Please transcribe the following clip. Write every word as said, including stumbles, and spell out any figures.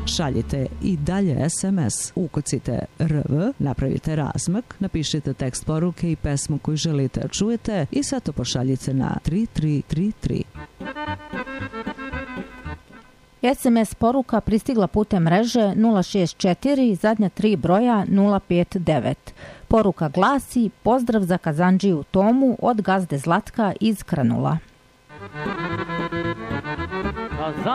Šaljite i dalje es em es. Ukucite R V, napravite razmak, napišite tekst poruke i pesmu koju želite da čujete i sve to pošaljite na tri tri tri tri. es em es poruka pristigla putem mreže nula šest četiri zadnja tri broja nula pet devet. Poruka glasi: pozdrav za kazandžiju Tomu od gazde Zlatka iz Kranula.